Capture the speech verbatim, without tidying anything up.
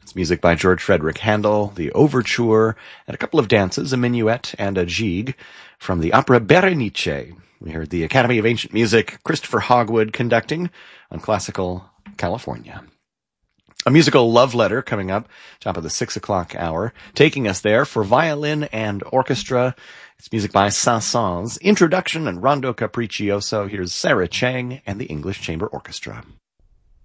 It's music by George Frederick Handel, the Overture, and a couple of dances, a minuet and a gigue, from the opera Berenice. We heard the Academy of Ancient Music, Christopher Hogwood conducting on Classical California. A musical love letter coming up, top of the six o'clock hour, taking us there for violin and orchestra. It's music by Saint-Saëns, Introduction and Rondo Capriccioso. Here's Sarah Chang and the English Chamber Orchestra.